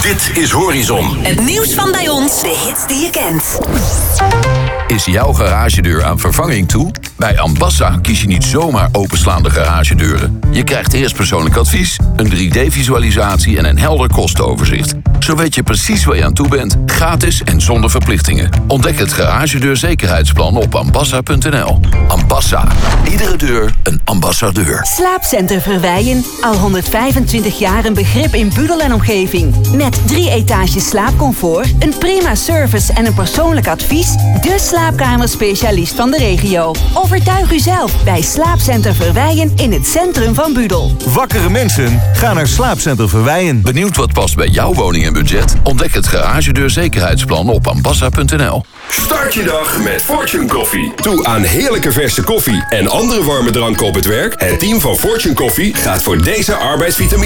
Dit is Horizon. Het nieuws van bij ons, de hits die je kent. Is jouw garagedeur aan vervanging toe? Bij Ambassa kies je niet zomaar openslaande garagedeuren. Je krijgt eerst persoonlijk advies, een 3D-visualisatie en een helder kostenoverzicht. Zo weet je precies waar je aan toe bent, gratis en zonder verplichtingen. Ontdek het garagedeurzekerheidsplan op ambassa.nl. Ambassa. Iedere deur een ambassadeur. Slaapcenter Verweijen. Al 125 jaar een begrip in Budel en omgeving. Met 3 etages slaapcomfort, een prima service en een persoonlijk advies. De slaapkamerspecialist van de regio. Overtuig u zelf bij Slaapcenter Verweijen in het centrum van Budel. Wakkere mensen, ga naar Slaapcenter Verweijen. Benieuwd wat past bij jouw woning en budget? Ontdek het garagedeurzekerheidsplan op ambassa.nl. Start je dag met Fortune Koffie. Toe aan heerlijke verse koffie en andere warme dranken op het werk. Het team van Fortune Koffie gaat voor deze arbeidsvitamine